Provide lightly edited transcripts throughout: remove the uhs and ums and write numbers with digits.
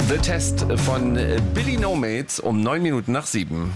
The Test von Billy No Mates um 9 Minuten nach 7.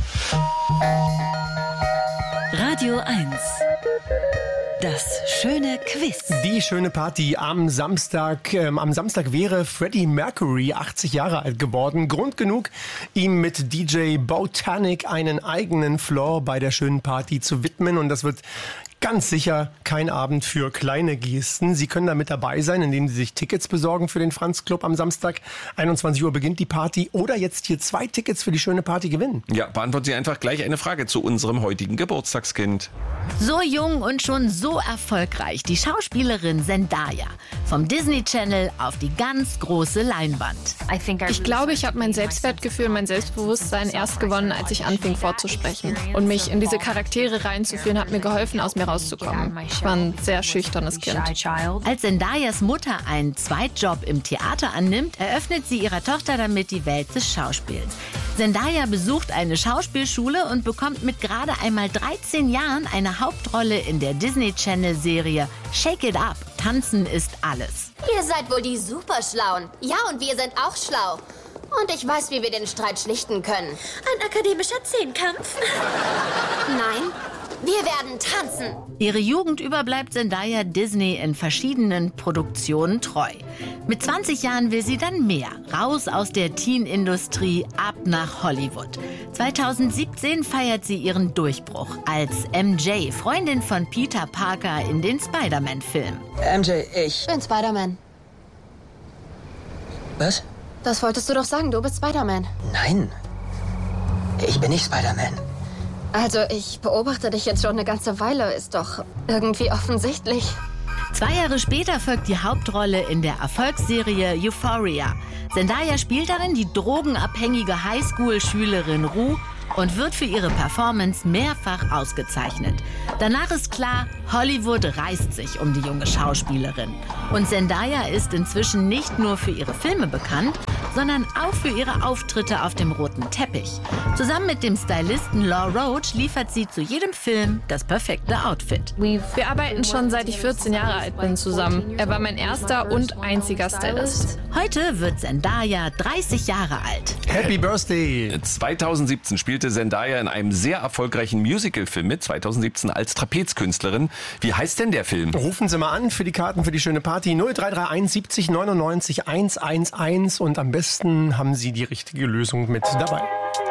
Radio 1. Das schöne Quiz. Die schöne Party am Samstag. Am Samstag wäre Freddie Mercury 80 Jahre alt geworden. Grund genug, ihm mit DJ Botanic einen eigenen Floor bei der schönen Party zu widmen. Und das wird ganz sicher kein Abend für kleine Gesten. Sie können da mit dabei sein, indem Sie sich Tickets besorgen für den Franz Club am Samstag. 21 Uhr beginnt die Party. Oder jetzt hier 2 Tickets für die schöne Party gewinnen. Ja, beantworten Sie einfach gleich eine Frage zu unserem heutigen Geburtstagskind. So jung und schon so erfolgreich. Die Schauspielerin Zendaya. Vom Disney Channel auf die ganz große Leinwand. Ich glaube, ich habe mein Selbstwertgefühl, mein Selbstbewusstsein erst gewonnen, als ich anfing vorzusprechen. Und mich in diese Charaktere reinzuführen, hat mir geholfen, aus mir rauszukommen. Ich war ein sehr schüchternes Kind. Als Zendayas Mutter einen Zweitjob im Theater annimmt, eröffnet sie ihrer Tochter damit die Welt des Schauspiels. Zendaya besucht eine Schauspielschule und bekommt mit gerade einmal 13 Jahren eine Hauptrolle in der Disney Channel Serie Shake It Up. Tanzen ist alles. Ihr seid wohl die Superschlauen. Ja, und wir sind auch schlau. Und ich weiß, wie wir den Streit schlichten können. Ein akademischer Zehnkampf? Nein, wir werden tanzen. Ihre Jugend über bleibt Zendaya Disney in verschiedenen Produktionen treu. Mit 20 Jahren will sie dann mehr. Raus aus der Teen-Industrie, ab nach Hollywood. 2017 feiert sie ihren Durchbruch als MJ, Freundin von Peter Parker in den Spider-Man-Filmen. MJ, ich bin Spider-Man. Was? Das wolltest du doch sagen, du bist Spider-Man. Nein, ich bin nicht Spider-Man. Also, ich beobachte dich jetzt schon eine ganze Weile. Ist doch irgendwie offensichtlich. 2 Jahre später folgt die Hauptrolle in der Erfolgsserie Euphoria. Zendaya spielt darin die drogenabhängige Highschool-Schülerin Rue und wird für ihre Performance mehrfach ausgezeichnet. Danach ist klar, Hollywood reißt sich um die junge Schauspielerin. Und Zendaya ist inzwischen nicht nur für ihre Filme bekannt, sondern auch für ihre Auftritte auf dem roten Teppich. Zusammen mit dem Stylisten Law Roach liefert sie zu jedem Film das perfekte Outfit. Wir arbeiten schon seit ich 14 Jahre alt bin zusammen. Er war mein erster und einziger Stylist. Heute wird Zendaya 30 Jahre alt. Happy Birthday! 2017 spielte Zendaya in einem sehr erfolgreichen Musicalfilm mit, 2017 als Trapezkünstlerin. Wie heißt denn der Film? Rufen Sie mal an für die Karten für die schöne Party 0331 70 99 111 und am besten haben Sie die richtige Lösung mit dabei.